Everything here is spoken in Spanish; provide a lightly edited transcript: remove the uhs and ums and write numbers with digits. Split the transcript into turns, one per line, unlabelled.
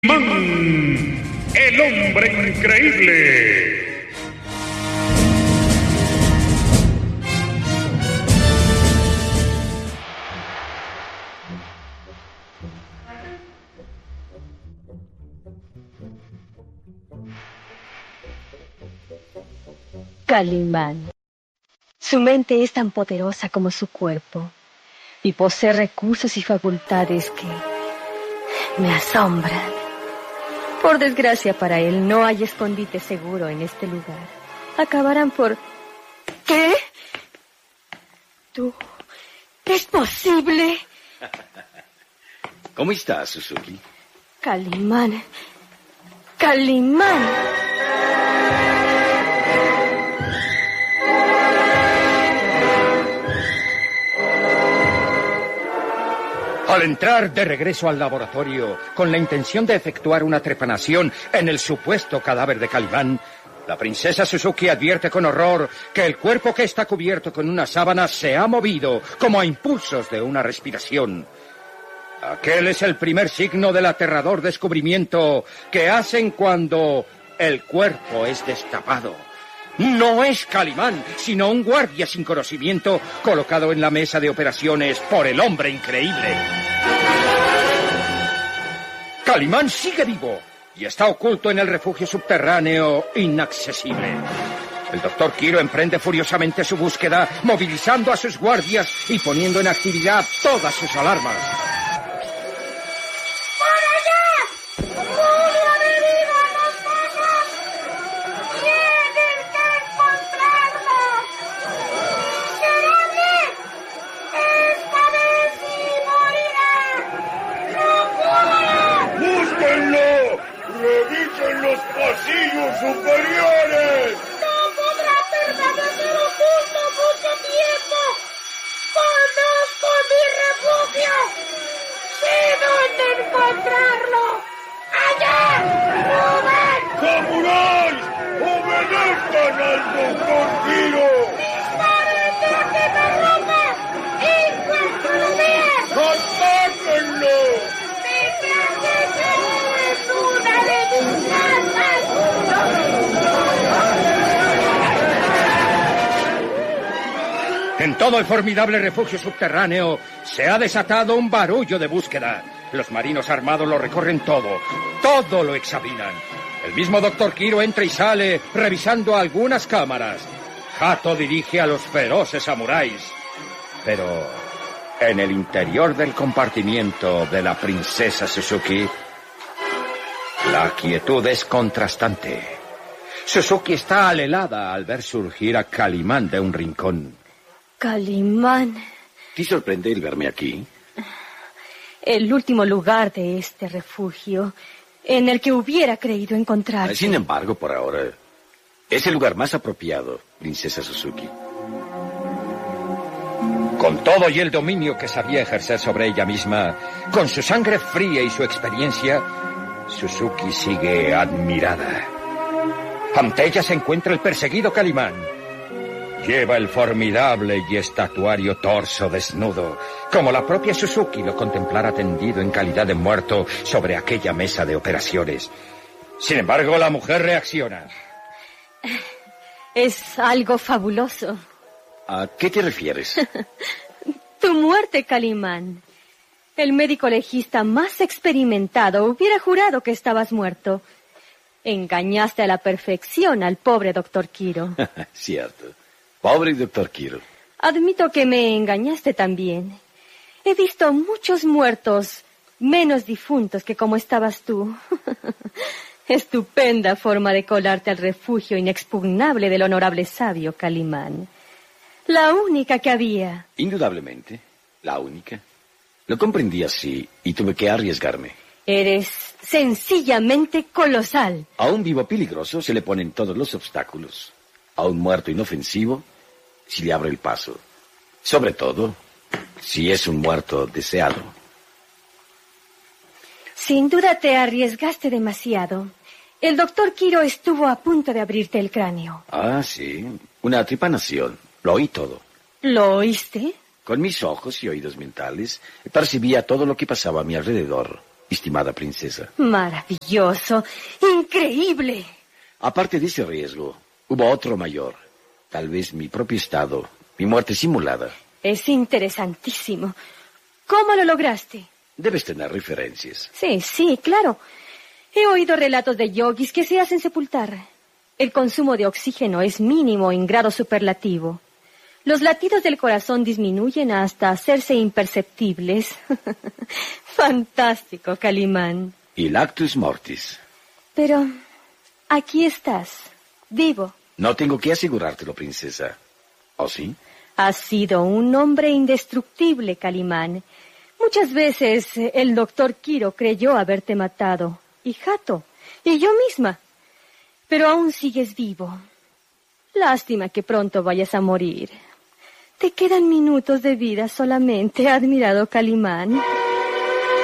Man, el hombre increíble.
Calimán. Su mente es tan poderosa como su cuerpo y posee recursos y facultades que me asombran. Por desgracia para él, no hay escondite seguro en este lugar. Acabarán por... ¿Qué? ¿Tú? ¿Es posible?
¿Cómo estás, Suzuki?
Calimán. Calimán.
Al entrar de regreso al laboratorio con la intención de efectuar una trepanación en el supuesto cadáver de Calimán, la princesa Suzuki advierte con horror que el cuerpo que está cubierto con una sábana se ha movido como a impulsos de una respiración. Aquel es el primer signo del aterrador descubrimiento que hacen cuando el cuerpo es destapado. No es Calimán, sino un guardia sin conocimiento colocado en la mesa de operaciones por el hombre increíble. Calimán sigue vivo y está oculto en el refugio subterráneo inaccesible. El doctor Quiro emprende furiosamente su búsqueda, movilizando a sus guardias y poniendo en actividad todas sus alarmas.
¡Revisen los pasillos superiores!
¡No podrá permanecer oculto mucho tiempo! ¡Conozco mi refugio! ¡Sé dónde encontrarlo! ¡Allá! ¡Rubén!
¡Samuráis! ¡Obedezcan al doctor Quiro!
¡Disparen porque me rompe! ¡Encuentro bien!
¡Atáquenlo!
En todo el formidable refugio subterráneo se ha desatado un barullo de búsqueda. Los marinos armados lo recorren todo lo examinan. El mismo doctor Quiro entra y sale revisando algunas cámaras. Hato dirige a los feroces samuráis. Pero en el interior del compartimiento de la princesa Suzuki, la quietud es contrastante. Suzuki está alelada al ver surgir a Calimán de un rincón.
Calimán.
¿Te sorprende el verme aquí?
El último lugar de este refugio en el que hubiera creído encontrarte.
Sin embargo, por ahora, es el lugar más apropiado, princesa Suzuki.
Con todo y el dominio que sabía ejercer sobre ella misma, con su sangre fría y su experiencia, Suzuki sigue admirada. Ante ella se encuentra el perseguido Calimán. Lleva el formidable y estatuario torso desnudo, como la propia Suzuki lo contemplara tendido en calidad de muerto sobre aquella mesa de operaciones. Sin embargo, la mujer reacciona.
Es algo fabuloso.
¿A qué te refieres?
Tu muerte, Calimán. El médico legista más experimentado hubiera jurado que estabas muerto. Engañaste a la perfección al pobre doctor Quiro.
Cierto. Pobre doctor Quiro.
Admito que me engañaste también. He visto muchos muertos, menos difuntos que como estabas tú. Estupenda forma de colarte al refugio inexpugnable del honorable sabio Calimán. La única que había.
Indudablemente, la única. Lo comprendí así y tuve que arriesgarme.
Eres sencillamente colosal.
A un vivo peligroso se le ponen todos los obstáculos. A un muerto inofensivo si le abre el paso. Sobre todo, si es un muerto deseado.
Sin duda te arriesgaste demasiado. El doctor Quiro estuvo a punto de abrirte el cráneo.
Ah, sí. Una trepanación. Lo oí todo.
¿Lo oíste?
Con mis ojos y oídos mentales percibía todo lo que pasaba a mi alrededor. estimada princesa.
Maravilloso, increíble.
Aparte de ese riesgo, hubo otro mayor. Tal vez mi propio estado, mi muerte simulada.
Es interesantísimo. ¿Cómo lo lograste?
Debes tener referencias.
Sí, claro. He oído relatos de yogis que se hacen sepultar. El consumo de oxígeno es mínimo en grado superlativo. Los latidos del corazón disminuyen hasta hacerse imperceptibles. Fantástico, Calimán.
Y lactus mortis.
Pero aquí estás, vivo.
No tengo que asegurártelo, princesa. ¿O sí?
Has sido un hombre indestructible, Calimán. Muchas veces el doctor Quiro creyó haberte matado. Y Hato, y yo misma. Pero aún sigues vivo. Lástima que pronto vayas a morir. Te quedan minutos de vida solamente, admirado Calimán.